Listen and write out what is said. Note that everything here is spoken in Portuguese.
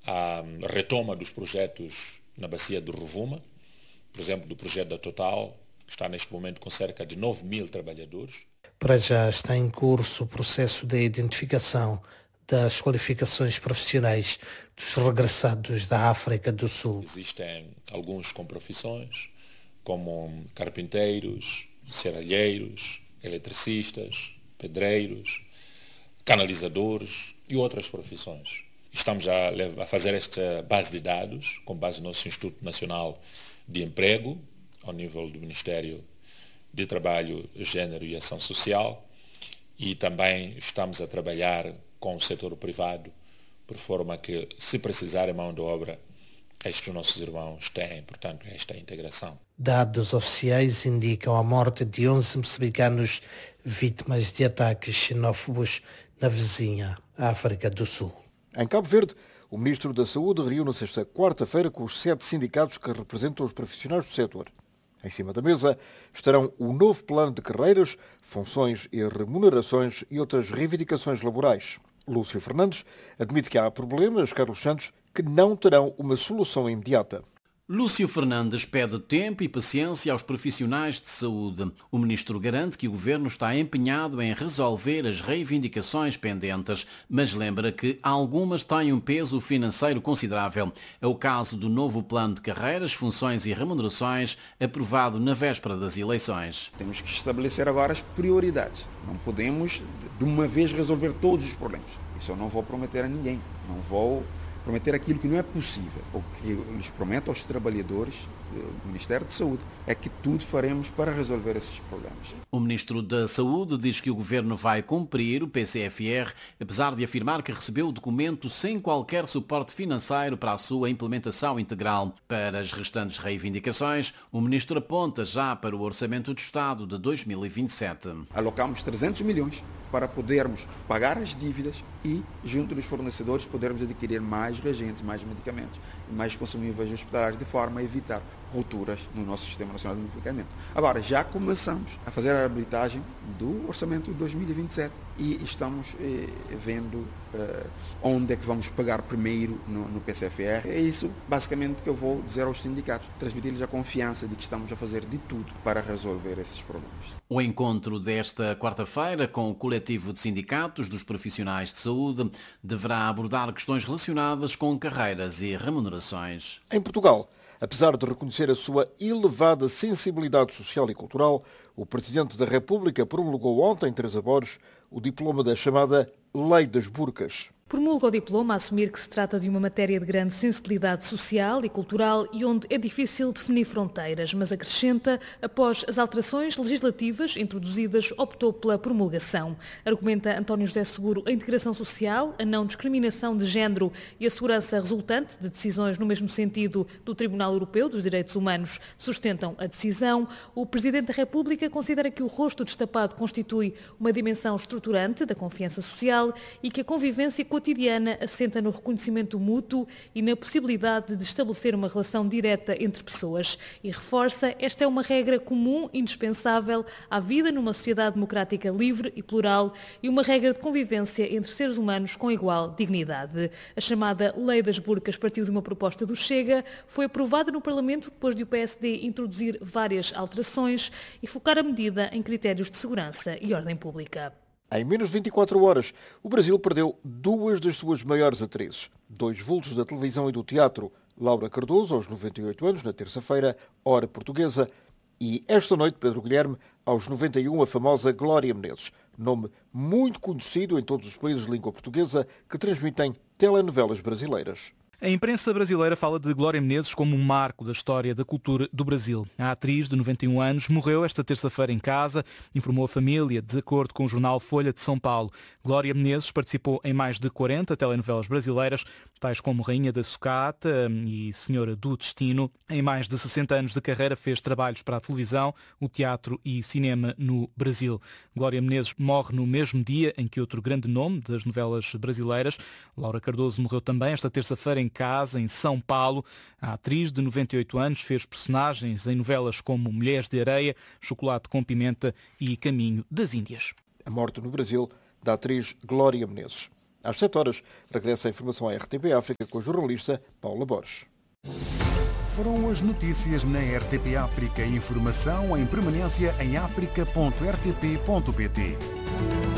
a retoma dos projetos na bacia do Rovuma, por exemplo, do projeto da Total, que está neste momento com cerca de 9.000 trabalhadores. Para já está em curso o processo de identificação das qualificações profissionais dos regressados da África do Sul. Existem alguns com profissões, como carpinteiros, serralheiros, eletricistas, pedreiros, canalizadores e outras profissões. Estamos a fazer esta base de dados, com base no nosso Instituto Nacional de Emprego, ao nível do Ministério de Trabalho, Gênero e Ação Social, e também estamos a trabalhar com o setor privado, por forma que, se precisarem mão de obra, estes nossos irmãos têm, portanto, esta integração. Dados oficiais indicam a morte de 11 moçambicanos vítimas de ataques xenófobos na vizinha África do Sul. Em Cabo Verde, o Ministro da Saúde reúne-se esta quarta-feira com os 7 sindicatos que representam os profissionais do setor. Em cima da mesa estarão o novo plano de carreiras, funções e remunerações e outras reivindicações laborais. Lúcio Fernandes admite que há problemas, Carlos Santos, que não terão uma solução imediata. Lúcio Fernandes pede tempo e paciência aos profissionais de saúde. O ministro garante que o governo está empenhado em resolver as reivindicações pendentes, mas lembra que algumas têm um peso financeiro considerável. É o caso do novo plano de carreiras, funções e remunerações aprovado na véspera das eleições. Temos que estabelecer agora as prioridades. Não podemos de uma vez resolver todos os problemas. Isso eu não vou prometer a ninguém. Não vou prometer aquilo que não é possível. O que eu lhes prometo aos trabalhadores do Ministério da Saúde é que tudo faremos para resolver esses problemas. O Ministro da Saúde diz que o Governo vai cumprir o PCFR, apesar de afirmar que recebeu o documento sem qualquer suporte financeiro para a sua implementação integral. Para as restantes reivindicações, o Ministro aponta já para o Orçamento do Estado de 2027. Alocamos 300 milhões para podermos pagar as dívidas e, junto dos fornecedores, podermos adquirir mais reagentes, mais medicamentos e mais consumíveis hospitalares, de forma a evitar rupturas no nosso Sistema Nacional de Medicamento. Agora, já começamos a fazer a arbitragem do Orçamento de 2027 e estamos vendo onde é que vamos pagar primeiro no PCFR. É isso, basicamente, que eu vou dizer aos sindicatos, transmitir-lhes a confiança de que estamos a fazer de tudo para resolver esses problemas. O encontro desta quarta-feira com o coletivo de sindicatos dos profissionais de saúde deverá abordar questões relacionadas com carreiras e remunerações. Em Portugal, apesar de reconhecer a sua elevada sensibilidade social e cultural, o Presidente da República promulgou ontem, Teresa Borges, o diploma da chamada Lei das Burcas. Promulga o diploma a assumir que se trata de uma matéria de grande sensibilidade social e cultural e onde é difícil definir fronteiras, mas acrescenta, após as alterações legislativas introduzidas, optou pela promulgação. Argumenta António José Seguro a integração social, a não discriminação de género e a segurança resultante de decisões no mesmo sentido do Tribunal Europeu dos Direitos Humanos sustentam a decisão. O Presidente da República considera que o rosto destapado constitui uma dimensão estruturante da confiança social e que a convivência cotidiana assenta no reconhecimento mútuo e na possibilidade de estabelecer uma relação direta entre pessoas. E reforça, esta é uma regra comum, indispensável à vida numa sociedade democrática livre e plural e uma regra de convivência entre seres humanos com igual dignidade. A chamada Lei das Burcas partiu de uma proposta do Chega, foi aprovada no Parlamento depois de o PSD introduzir várias alterações e focar a medida em critérios de segurança e ordem pública. Em menos de 24 horas, o Brasil perdeu 2 das suas maiores atrizes. 2 vultos da televisão e do teatro. Laura Cardoso, aos 98 anos, na terça-feira, hora portuguesa. E esta noite, Pedro Guilherme, aos 91, a famosa Glória Menezes. Nome muito conhecido em todos os países de língua portuguesa que transmitem telenovelas brasileiras. A imprensa brasileira fala de Glória Menezes como um marco da história da cultura do Brasil. A atriz, de 91 anos, morreu esta terça-feira em casa, informou a família, de acordo com o jornal Folha de São Paulo. Glória Menezes participou em mais de 40 telenovelas brasileiras, tais como Rainha da Sucata e Senhora do Destino. Em mais de 60 anos de carreira fez trabalhos para a televisão, o teatro e cinema no Brasil. Glória Menezes morre no mesmo dia em que outro grande nome das novelas brasileiras, Laura Cardoso, morreu também esta terça-feira em casa, em São Paulo. A atriz, de 98 anos, fez personagens em novelas como Mulheres de Areia, Chocolate com Pimenta e Caminho das Índias. A morte no Brasil da atriz Glória Menezes. Às 7 horas, regressa a informação à RTP África com a jornalista Paula Borges. Foram as notícias na RTP África. Informação em permanência em africa.rtp.pt.